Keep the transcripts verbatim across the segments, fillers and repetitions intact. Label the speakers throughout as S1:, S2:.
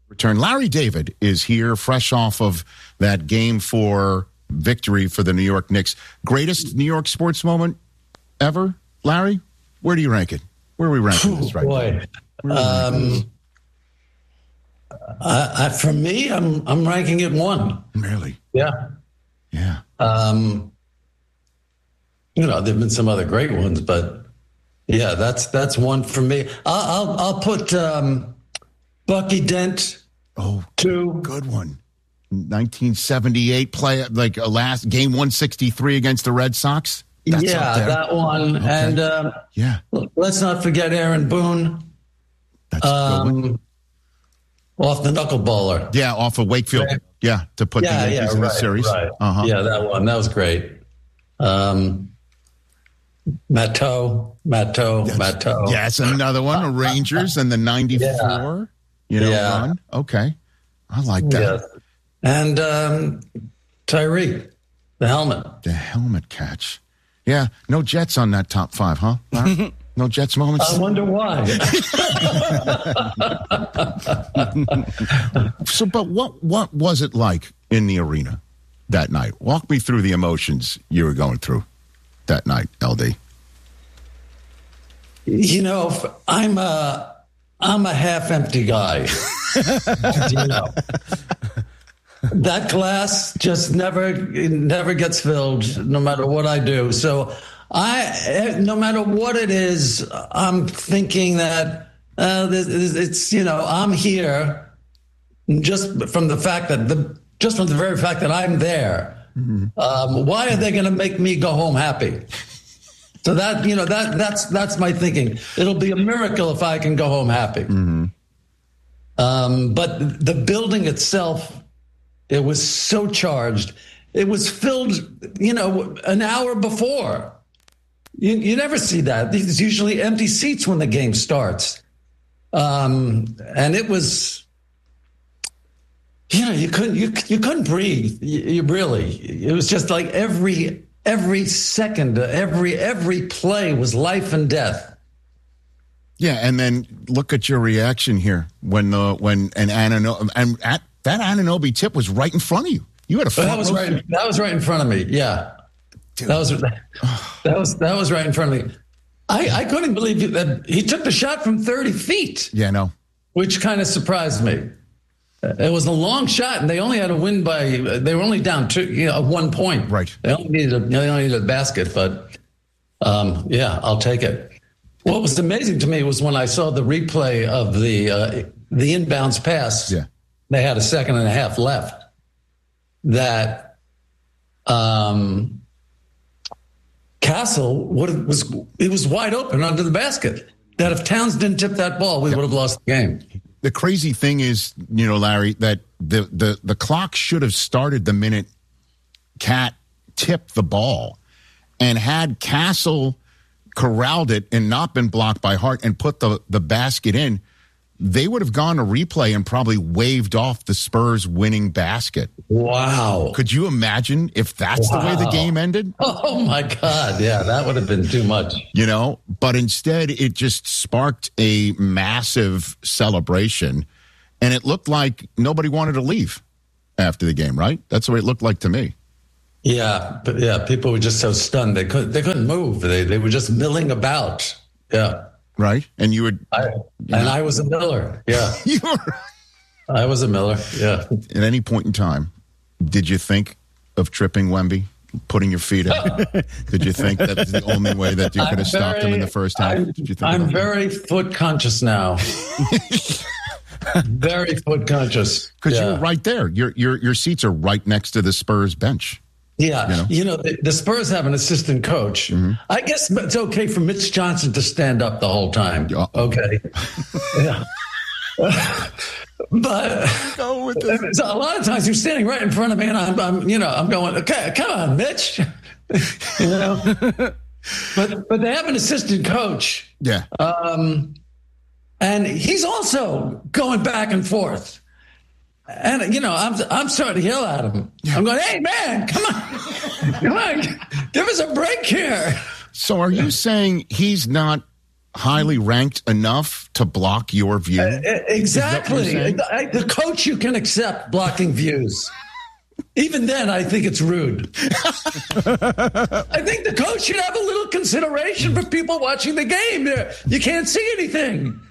S1: Return. Larry David is here, fresh off of that game four victory for the New York Knicks. Greatest New York sports moment ever, Larry? Where do you rank it? Where are we ranking this right
S2: Boy.
S1: now?
S2: Um, I, I, for me, I'm I'm ranking it one.
S1: Really?
S2: Yeah.
S1: Yeah.
S2: Um, you know, there've been some other great ones, but yeah, that's that's one for me. I'll I'll, I'll put um, Bucky Dent.
S1: Oh,
S2: two.
S1: Good one. nineteen seventy-eight play, like a last game one sixty-three against the Red Sox. That's
S2: yeah, that one. Okay. And um,
S1: yeah,
S2: let's not forget Aaron Boone.
S1: That's um, a good one.
S2: Off the knuckleballer.
S1: Yeah, off of Wakefield. Yeah, yeah to put
S2: yeah,
S1: the Yankees
S2: yeah,
S1: in
S2: right,
S1: the series.
S2: Right.
S1: Uh-huh.
S2: Yeah, that one. That was great. Um, Matteau, Matteau,
S1: yes.
S2: Matteau.
S1: Yes, another one. The Rangers and the ninety-four. Yeah. You know,
S2: yeah.
S1: run. Okay. I like that.
S2: Yes. And um, Tyree, the helmet.
S1: The helmet catch. Yeah, no Jets on that top five, huh? No Jets moments?
S2: I wonder why.
S1: So, but what what was it like in the arena that night? Walk me through the emotions you were going through that night, L D.
S2: You know, I'm a, I'm a half-empty guy. You know. That glass just never never gets filled, no matter what I do. So I, no matter what it is, I'm thinking that uh, it's, you know, I'm here just from the fact that the just from the very fact that I'm there. Mm-hmm. Um, why are they going to make me go home happy? So that, you know, that that's that's my thinking. It'll be a miracle if I can go home happy.
S1: Mm-hmm.
S2: Um, but the building itself, it was so charged. It was filled, you know, an hour before. You, you never see that. There's usually empty seats when the game starts. Um, and it was, you know, you couldn't you you couldn't breathe. You, you really, it was just like every every second, every every play was life and death.
S1: Yeah, and then look at your reaction here when the when an Anunoby and at that Anunoby tip was right in front of you. You had a front
S2: that was right. That was right in front of me. Yeah, Dude. that was that was that was right in front of me. I, I couldn't believe that he took the shot from thirty feet.
S1: Yeah, no,
S2: which kind of surprised me. It was a long shot, and they only had to win by. They were only down two, you know, one point.
S1: Right.
S2: They only needed a, they only needed a basket, but um, yeah, I'll take it. What was amazing to me was when I saw the replay of the uh, the inbounds pass.
S1: Yeah.
S2: They had a second and a half left. That um, Castle would was it was wide open under the basket. That if Towns didn't tip that ball, we yep. would have lost the game.
S1: The crazy thing is, you know, Larry, that the the the clock should have started the minute Cat tipped the ball, and had Castle corralled it and not been blocked by Hart and put the, the basket in, they would have gone to replay and probably waved off the Spurs winning basket.
S2: Wow.
S1: Could you imagine if that's wow. the way the game ended?
S2: Oh, my God. Yeah, that would have been too much.
S1: You know, but instead it just sparked a massive celebration, and it looked like nobody wanted to leave after the game, right? That's the way it looked like to me.
S2: Yeah, but yeah, people were just so stunned they couldn't they couldn't move. They they were just milling about. Yeah,
S1: right. And you would,
S2: I,
S1: you
S2: and
S1: know.
S2: I was a miller. Yeah,
S1: you were.
S2: I was a miller. Yeah.
S1: At any point in time, did you think of tripping Wemby, putting your feet in? Did you think that was the only way that you could have stopped very, him in the first half?
S2: I'm,
S1: did you think
S2: I'm very that? foot conscious now. Very foot conscious
S1: because
S2: yeah.
S1: you're right there. Your your your seats are right next to the Spurs bench.
S2: Yeah, you know, you know the, the Spurs have an assistant coach. Mm-hmm. I guess it's okay for Mitch Johnson to stand up the whole time. Uh-oh. Okay. Yeah. But Go with this. So a lot of times you're standing right in front of me, and I'm, I'm you know, I'm going, okay, come on, Mitch. You know. But but they have an assistant coach.
S1: Yeah.
S2: Um, and he's also going back and forth. And, you know, I'm I'm starting to yell at him. Yeah. I'm going, hey, man, come on. Come on. Give us a break here.
S1: So are you saying he's not highly ranked enough to block your view?
S2: Uh, exactly. The, the coach you can accept blocking views. Even then, I think it's rude. I think the coach should have a little consideration for people watching the game. You can't see anything.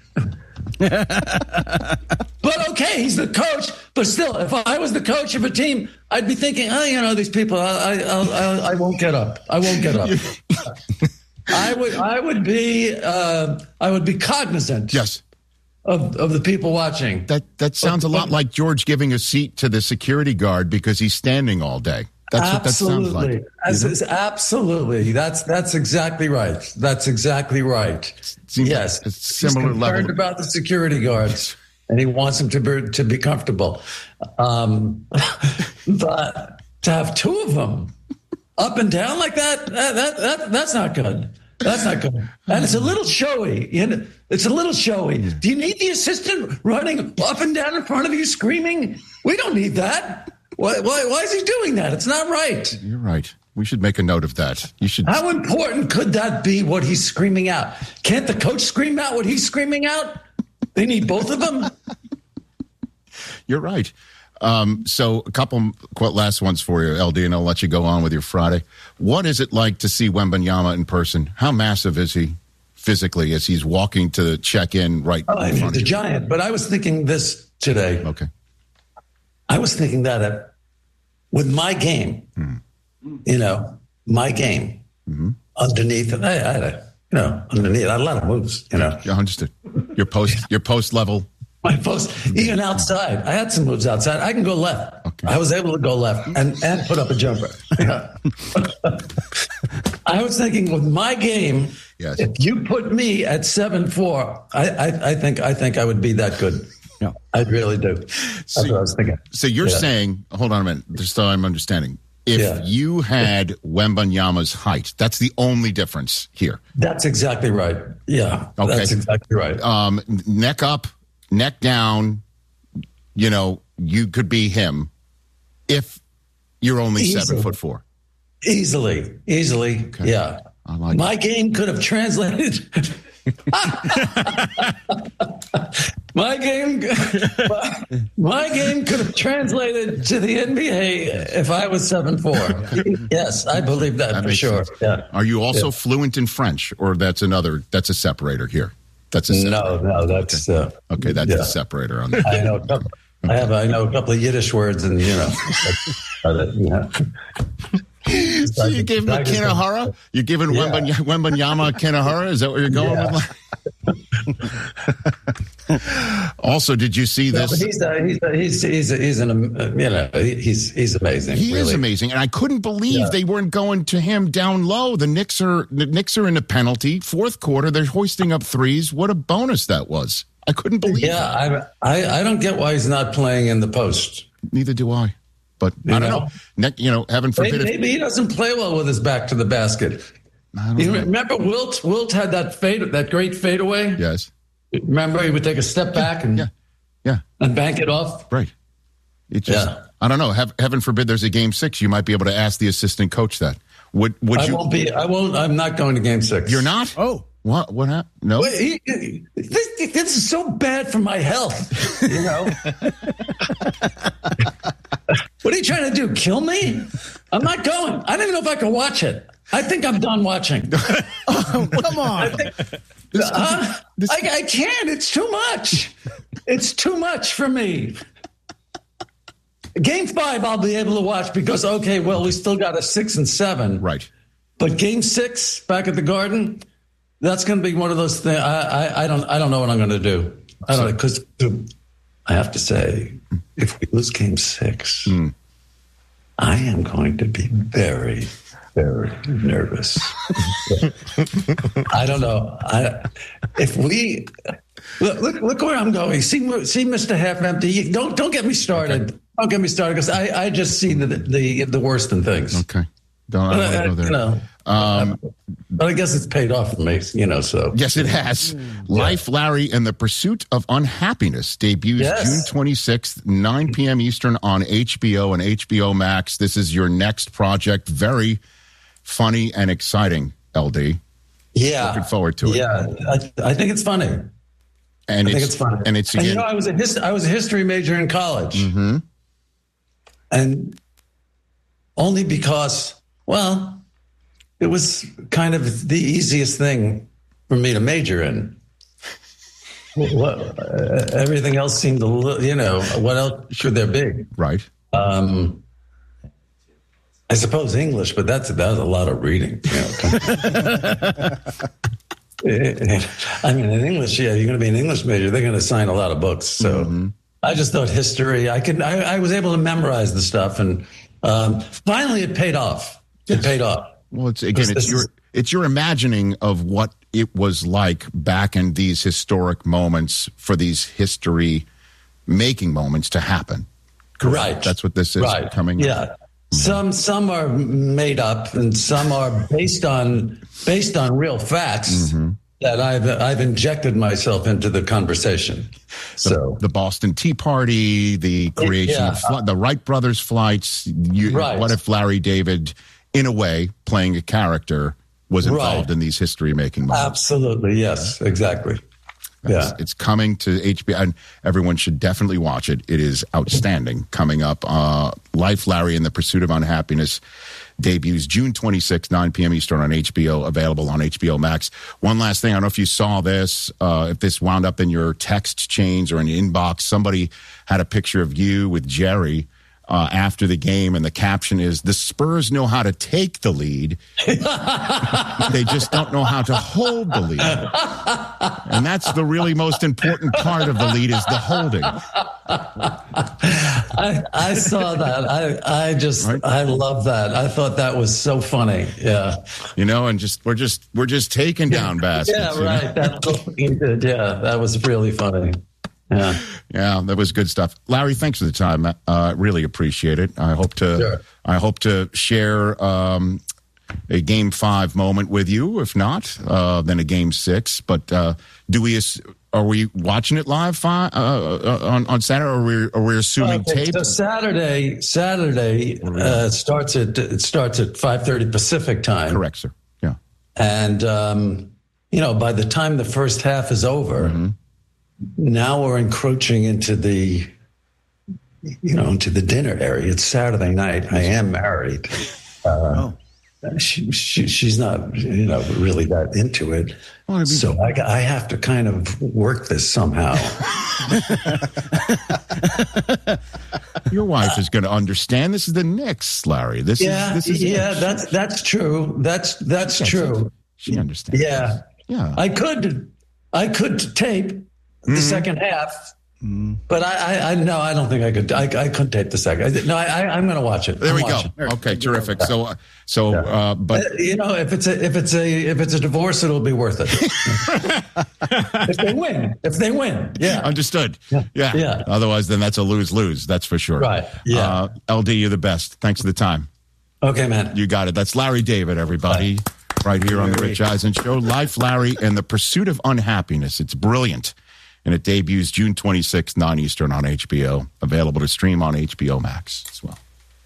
S2: But okay, he's the coach. But still, if I was the coach of a team, I'd be thinking, oh, you know, these people, I, I, I, I won't get up. I won't get up. I would, I would be, uh, I would be cognizant.
S1: Yes.
S2: Of, of the people watching.
S1: That that sounds a lot like George giving a seat to the security guard because he's standing all day. That's
S2: absolutely.
S1: what that sounds like.
S2: That's, you know? Absolutely. That's that's exactly right. That's exactly right.
S1: Seems
S2: yes.
S1: Like similar
S2: he's concerned
S1: level.
S2: about the security guards, and he wants them to be to be comfortable. Um, but to have two of them up and down like that, that, that, that that's not good. That's not good. And it's a little showy. You know, it's a little showy. Do you need the assistant running up and down in front of you screaming? We don't need that. Why, why, why is he doing that? It's not right.
S1: You're right. We should make a note of that. You should.
S2: How important could that be, what he's screaming out? Can't the coach scream out what he's screaming out? They need both of them?
S1: You're right. Um, so a couple last ones for you, L D, and I'll let you go on with your Friday. What is it like to see Wembanyama in person? How massive is he physically as he's walking to check in right
S2: oh,
S1: in
S2: I mean,
S1: front
S2: the
S1: of you?
S2: giant. But I was thinking this today.
S1: Okay.
S2: I was thinking that uh, with my game, hmm. you know, my game mm-hmm. underneath, I, I, you know, underneath, I had a lot of moves, you know.
S1: Yeah, understood. Your post, your post level.
S2: My post, even outside, I had some moves outside. I can go left. Okay. I was able to go left and, and put up a jumper. I was thinking with my game, yes. if you put me at seven four, I, I, I think I think I would be that good. Yeah, I really do. That's so, what I was thinking.
S1: So you're yeah. saying, hold on a minute, just so I'm understanding. If yeah. you had Wembanyama's height, that's the only difference here.
S2: That's exactly right. Yeah, okay. That's exactly right.
S1: Um, neck up. Neck down, you know, you could be him if you're only easily. seven foot four.
S2: Easily, easily, okay. yeah. I like My it. game could have translated. my game, my, my game could have translated to the N B A if I was seven four. Yes, I believe that, that for sure. Yeah.
S1: Are you also yeah. fluent in French, or that's another? That's a separator here. That's a separator.
S2: no, no. That's
S1: okay.
S2: Uh,
S1: okay that's yeah. a separator on that.
S2: I know. A couple, okay. I have. I know a couple of Yiddish words, and you know. But, yeah.
S1: So you gave him a Kanahara? You're giving yeah. Wembanyama a Kanahara? Is that what you're going yeah. with? Also, did you see this?
S2: No, he's, uh, he's, uh, he's, he's, he's an, uh, you know, he's, he's amazing.
S1: He
S2: really.
S1: is amazing. And I couldn't believe yeah. they weren't going to him down low. The Knicks are, the Knicks are in the penalty. Fourth quarter, they're hoisting up threes. What a bonus that was. I couldn't believe
S2: yeah, it. Yeah, I, I, I don't get why he's not playing in the post.
S1: Neither do I. But you I don't know. know. Ne- you know, heaven forbid.
S2: Maybe, maybe he doesn't play well with his back to the basket.
S1: I don't
S2: you
S1: know.
S2: Remember Wilt? Wilt had that fade, that great fadeaway.
S1: Yes.
S2: Remember, he would take a step back and
S1: yeah, yeah,
S2: and bank it off.
S1: Right. It just, yeah. I don't know. Have, heaven forbid there's a game six. You might be able to ask the assistant coach that. Would would
S2: I
S1: you?
S2: I won't be. I won't. I'm not going to game six.
S1: You're not?
S2: Oh.
S1: What? What happened? No.
S2: Well, he, he, this, this is so bad for my health. You know. What are you trying to do? Kill me? I'm not going. I don't even know if I can watch it. I think I'm done watching.
S1: Oh, come on.
S2: I, think, this, uh, this, I, I can't. It's too much. It's too much for me. Game five, I'll be able to watch because, okay, well, we still got a six and seven.
S1: Right.
S2: But game six back at the Garden, that's going to be one of those things. I, I, I don't I don't know what I'm going to do. I don't know, because I have to say, if we lose game six, mm. I am going to be very, very nervous. I don't know. I, if we look, look, look where I'm going. See, see, Mister Half Empty. Don't, don't get me started. Okay. Don't get me started because I, I just see the, the, the worst in things.
S1: Okay. Don't, I don't want to go there.
S2: You know, um, but I guess it's paid off for me, you know, so.
S1: Yes, it has. Yeah. Life, Larry, and the Pursuit of Unhappiness debuts yes. June twenty-sixth, nine p.m. Eastern on H B O and H B O Max. This is your next project. Very funny and exciting, L D.
S2: Yeah.
S1: Looking forward to it.
S2: Yeah. I, I think it's funny.
S1: And
S2: I
S1: it's,
S2: think it's funny.
S1: And it's again.
S2: And, you know, I was a his, I was a history major in college.
S1: Mm-hmm.
S2: And only because, well, it was kind of the easiest thing for me to major in. Well, uh, everything else seemed a little, you know, what else should there be?
S1: Right.
S2: Um, I suppose English, but that's that was a lot of reading. You know. I mean, in English, yeah, you're going to be an English major. They're going to assign a lot of books. So mm-hmm. I just thought history. I could. I, I was able to memorize the stuff, and um, finally, it paid off. It paid off.
S1: Well, it's again, it's your it's your imagining of what it was like back in these historic moments for these history making moments to happen. Correct.
S2: Right.
S1: That's what this is
S2: right.
S1: coming.
S2: Yeah.
S1: Up.
S2: Some some are made up, and some are based on based on real facts mm-hmm. that I've I've injected myself into the conversation. So
S1: the, the Boston Tea Party, the creation yeah. of fl- the Wright brothers flights. You,
S2: right.
S1: What if Larry David, in a way, playing a character, was involved right. in these history making moments?
S2: Absolutely, yes, exactly.
S1: That's,
S2: yeah,
S1: it's coming to H B O, and everyone should definitely watch it. It is outstanding. Coming up, uh, Life, Larry, and the Pursuit of Unhappiness debuts June twenty-sixth, nine p.m. Eastern on H B O, available on H B O Max. One last thing, I don't know if you saw this, uh, if this wound up in your text chains or in your inbox. Somebody had a picture of you with Jerry Uh, after the game, and the caption is, "The Spurs know how to take the lead. They just don't know how to hold the lead." And that's the really most important part of the lead, is the holding.
S2: I, I saw that. I I just right? I love that. I thought that was so funny. Yeah.
S1: You know, and just we're just we're just taking down baskets.
S2: Yeah, right. You know? That's what we did. Yeah, that was really funny. Yeah.
S1: Yeah, that was good stuff. Larry, thanks for the time. Uh, really appreciate it. I hope to sure. I hope to share um, a game five moment with you. If not, uh, then a game six. But uh, do we are we watching it live fi- uh, on on Saturday, or are we are we assuming
S2: okay,
S1: tape?
S2: So Saturday Saturday uh, starts at it starts at five thirty Pacific time.
S1: Correct, sir. Yeah.
S2: And um, you know, by the time the first half is over. Mm-hmm. Now we're encroaching into the, you know, into the dinner area. It's Saturday night. I am married. Uh, oh. she, she, she's not, you know, really that into it. Well, so I, I have to kind of work this somehow.
S1: Your wife is going to understand. This is the Knicks, Larry. This
S2: yeah,
S1: is, this is
S2: yeah.
S1: it.
S2: That's that's true. That's that's yes, true.
S1: She understands.
S2: Yeah,
S1: yeah.
S2: I could, I could tape. The mm-hmm. second half, mm-hmm. but I, I, I, no, I don't think I could. I, I couldn't tape the second. No, I, I, I'm going to watch it.
S1: There
S2: I'm
S1: we go. It. Okay, terrific. So, uh, so, yeah. uh, but
S2: uh, you know, if it's a, if it's a, if it's a divorce, it'll be worth it. If they win, if they win, yeah,
S1: understood. Yeah. yeah,
S2: yeah.
S1: Otherwise, then that's a lose lose. That's for sure.
S2: Right. Yeah.
S1: Uh, L D, you're the best. Thanks for the time.
S2: Okay, man.
S1: You got it. That's Larry David, everybody, Bye. right here on the Rich Eisen Show. Life, Larry, and the Pursuit of Unhappiness. It's brilliant. And it debuts June twenty-sixth, nine Eastern on H B O. Available to stream on H B O Max as well.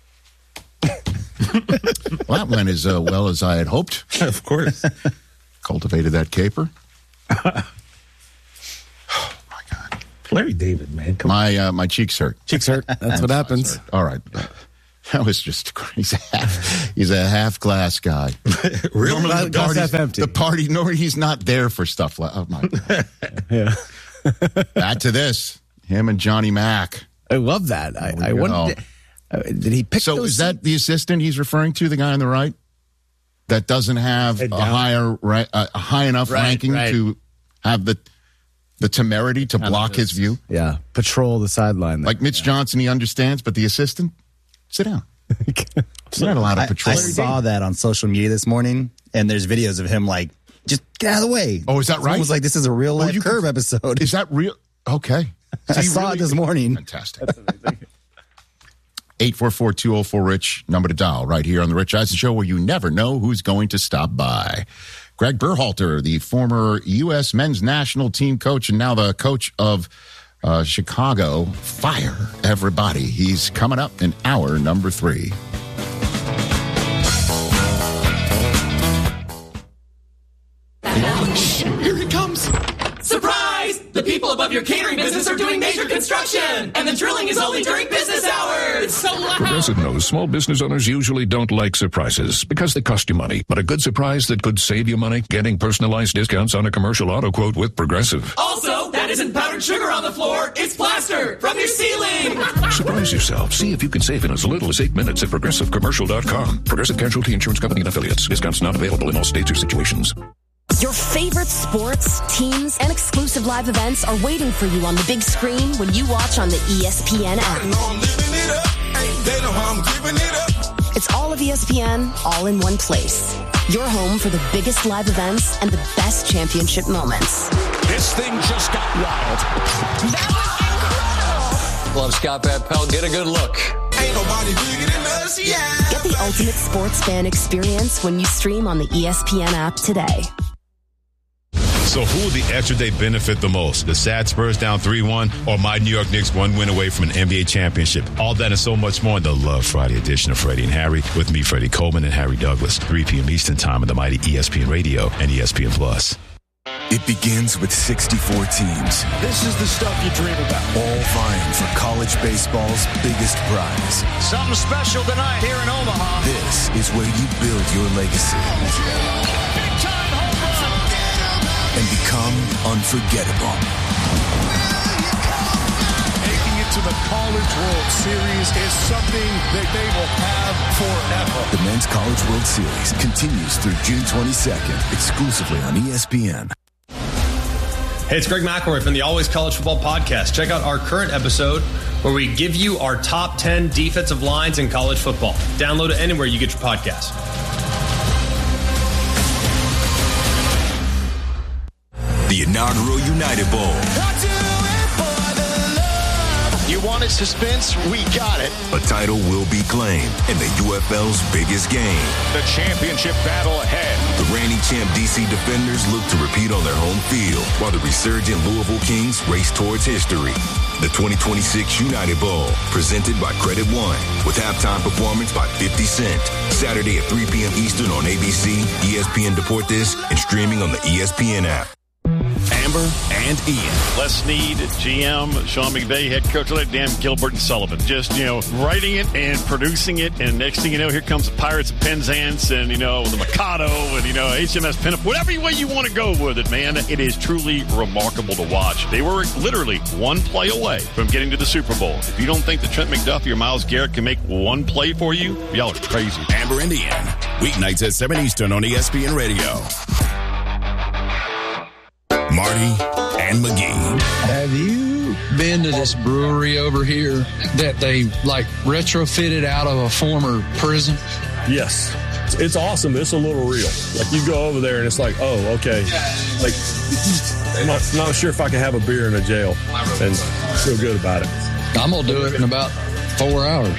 S1: Well, that went as uh, well as I had hoped.
S3: Of course.
S1: Cultivated that caper. Oh, my God.
S3: Larry David, man. Come
S1: my uh, my cheeks hurt.
S3: Cheeks hurt. That's what happens.
S1: All right. That was just crazy. He's a half, he's a half glass guy.
S3: Real glass, glass half empty.
S1: The party, normally he's not there for stuff like, oh, my God.
S3: Yeah.
S1: Back to this. Him and Johnny Mack.
S3: I love that. I, I wonder, uh, did he pick
S1: So
S3: those?
S1: Is that the assistant he's referring to, the guy on the right? That doesn't have a higher, a high enough
S3: right,
S1: ranking
S3: right.
S1: to have the the temerity to block his view?
S3: Yeah. Patrol the sideline. There.
S1: Like Mitch yeah. Johnson, he understands, but the assistant? Sit down. You're not allowed to patrol.
S4: I, I saw that on social media this morning, and there's videos of him like, just get out of the way.
S1: Oh, is that
S4: it's
S1: right?
S4: Almost like this is a real life
S1: oh,
S4: curve
S1: can,
S4: episode.
S1: Is that real? Okay.
S4: I saw really, it this morning.
S1: Fantastic. eight four four, two oh four, RICH, number to dial right here on the Rich Eisen Show, where you never know who's going to stop by. Greg Berhalter, the former U S men's national team coach and now the coach of uh, Chicago, fire everybody. He's coming up in hour number three.
S5: construction, and the drilling is only during business hours. It's so loud.
S6: Progressive knows small business owners usually don't like surprises because they cost you money. But a good surprise that could save you money, getting personalized discounts on a commercial auto quote with Progressive.
S5: Also, that isn't powdered sugar on the floor. It's plaster from your ceiling.
S6: Surprise yourself. See if you can save in as little as eight minutes at progressive commercial dot com. Progressive Casualty Insurance Company and Affiliates. Discounts not available in all states or situations.
S7: Your favorite sports, teams, and exclusive live events are waiting for you on the big screen when you watch on the E S P N app. It's all of E S P N, all in one place. Your home for the biggest live events and the best championship moments.
S8: This thing just got wild.
S7: That was incredible.
S9: Love Scott Van Pelt. Get a good look.
S8: Ain't nobody bigger than us, yeah.
S7: Get the ultimate sports fan experience when you stream on the E S P N app today.
S10: So who will the extra day benefit the most? The sad Spurs down three one or my New York Knicks one win away from an N B A championship? All that and so much more in the Love Friday edition of Freddie and Harry with me, Freddie Coleman and Harry Douglas, three p.m. Eastern Time on the mighty E S P N Radio and E S P N Plus.
S11: It begins with sixty-four teams.
S8: This is the stuff you dream about.
S11: All vying for college baseball's biggest prize.
S8: Something special tonight here in Omaha.
S11: This is where you build your legacy.
S8: Big time home run.
S11: And become unforgettable.
S8: Making it to the College World Series is something that they will have forever.
S11: The Men's College World Series continues through June twenty-second, exclusively on E S P N.
S12: Hey, it's Greg McElroy from the Always College Football Podcast. Check out our current episode where we give you our top ten defensive lines in college football. Download it anywhere you get your podcasts.
S11: The inaugural United Bowl.
S8: You wanted suspense? We got it.
S11: A title will be claimed in the U F L's biggest game.
S8: The championship battle ahead.
S11: The reigning champ D C Defenders look to repeat on their home field, while the resurgent Louisville Kings race towards history. The twenty twenty-six United Bowl, presented by Credit One, with halftime performance by fifty Cent. Saturday at three p.m. Eastern on A B C, E S P N Deportes, and streaming on the E S P N app.
S13: Amber and Ian.
S14: Les Snead, G M, Sean McVay, head coach, like Dan Gilbert and Sullivan. Just, you know, writing it and producing it. And next thing you know, here comes the Pirates of Penzance and, you know, the Mikado and, you know, H M S Pinup. Whatever way you want to go with it, man. It is truly remarkable to watch. They were literally one play away from getting to the Super Bowl. If you don't think that Trent McDuffie or Myles Garrett can make one play for you, y'all are crazy.
S13: Amber and Ian. Weeknights at seven Eastern on E S P N Radio. Marty and McGee.
S15: Have you been to this brewery over here that they like retrofitted out of a former prison?
S16: Yes. It's awesome. It's a little real. Like you go over there and it's like, oh, okay. Like I'm not, not sure if I can have a beer in a jail and feel good about it.
S15: I'm going to do it in about four hours.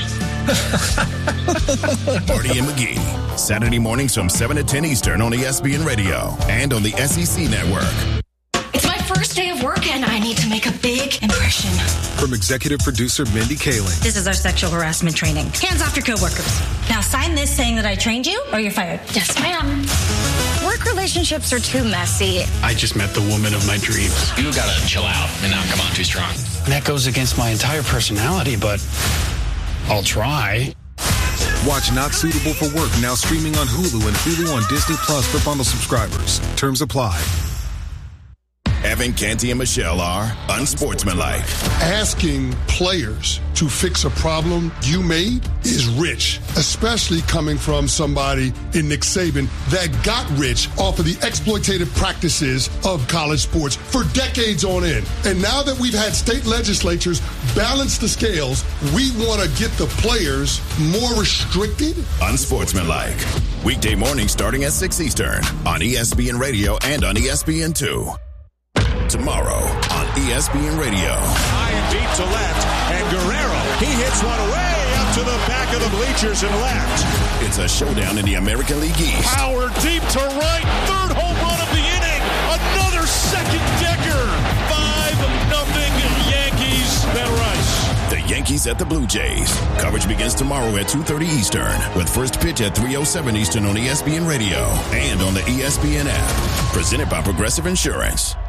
S13: Marty and McGee. Saturday mornings from seven to ten Eastern on E S P N Radio and on the S E C Network.
S17: It's my first day of work and I need to make a big impression.
S18: From executive producer Mindy Kaling.
S19: This is our sexual harassment training. Hands off your coworkers. Now sign this saying that I trained you or you're fired.
S17: Yes, ma'am.
S19: Work relationships are too messy.
S20: I just met the woman of my dreams.
S4: You gotta chill out and not come on too strong.
S20: That goes against my entire personality, but I'll try.
S18: Watch Not Suitable for Work now streaming on Hulu and Hulu on Disney Plus for bundle subscribers. Terms apply.
S13: Evan, Canty, and Michelle are unsportsmanlike.
S8: Asking players to fix a problem you made is rich, especially coming from somebody in Nick Saban that got rich off of the exploitative practices of college sports for decades on end. And now that we've had state legislatures balance the scales, we want to get the players more restricted.
S13: Unsportsmanlike. Weekday morning starting at six Eastern on E S P N Radio and on E S P N two. Tomorrow on E S P N Radio.
S8: High and deep to left, and Guerrero, he hits one way up to the back of the bleachers and left.
S13: It's a showdown in the American League East.
S8: Power deep to right, third home run of the inning, another second decker. Five nothing Yankees. Ben Rice.
S13: The Yankees at the Blue Jays. Coverage begins tomorrow at two thirty Eastern, with first pitch at three oh seven Eastern on E S P N Radio and on the E S P N app. Presented by Progressive Insurance.